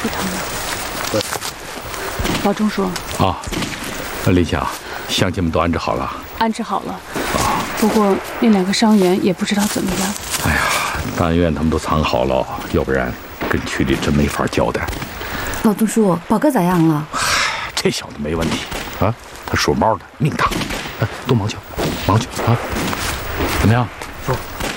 出疼了。保重说。 啊，林香，乡亲们都安置好了。 安置好了。啊。不过那2个伤员也不知道怎么样。 哎呀，但愿他们都藏好了，要不然跟区里真没法交代。 老杜叔，宝哥咋样了？ 这小子没问题啊，他属猫的，命大。哎，多忙去，忙去啊！怎么样？叔，